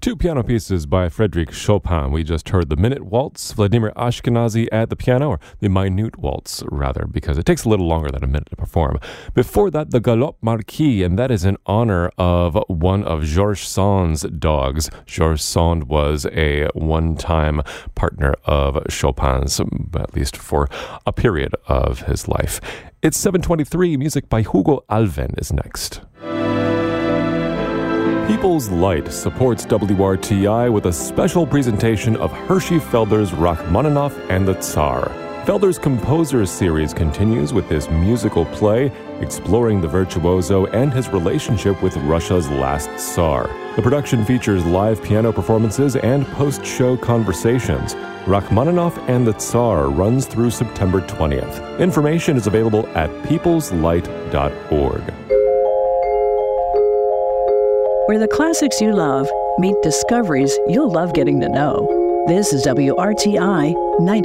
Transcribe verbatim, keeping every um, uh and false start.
Two piano pieces by Frédéric Chopin. We just heard the Minute Waltz, Vladimir Ashkenazy at the piano, or the Minute Waltz, rather, because it takes a little longer than a minute to perform. Before that, the Galop Marquis, and that is in honor of one of Georges Sand's dogs. Georges Sand was a one-time partner of Chopin's, at least for a period of his life. It's seven twenty-three. Music by Hugo Alven is next. People's Light supports W R T I with a special presentation of Hershey Felder's Rachmaninoff and the Tsar. Felder's Composers series continues with this musical play exploring the virtuoso and his relationship with Russia's last Tsar. The production features live piano performances and post-show conversations. Rachmaninoff and the Tsar runs through September twentieth. Information is available at peoples light dot org. Where the classics you love meet discoveries you'll love getting to know. This is W R T I ninety.